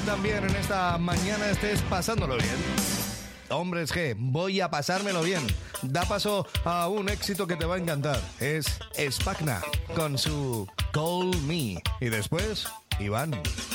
También en esta mañana estés pasándolo bien. Hombres G, voy a pasármelo bien. Da paso a un éxito que te va a encantar. Es Spagna con su Call Me. Y después, Iván.